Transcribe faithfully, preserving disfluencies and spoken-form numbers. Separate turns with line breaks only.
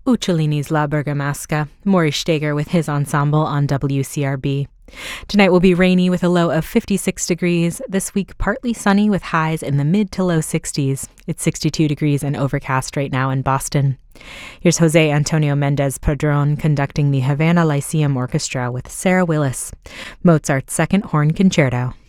Uccellini's La Bergamasca, Maurice Steger with his ensemble on W C R B. Tonight will be rainy with a low of fifty-six degrees. This week, partly sunny with highs in the mid to low sixties. It's sixty-two degrees and overcast right now in Boston. Here's Jose Antonio Mendez Padron conducting the Havana Lyceum Orchestra with Sarah Willis, Mozart's Second Horn Concerto.